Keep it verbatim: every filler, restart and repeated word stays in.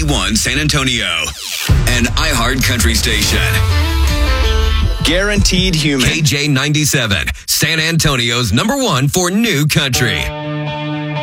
one San Antonio, an iHeart Country station. Guaranteed Human. K J ninety-seven, San Antonio's number one for new country.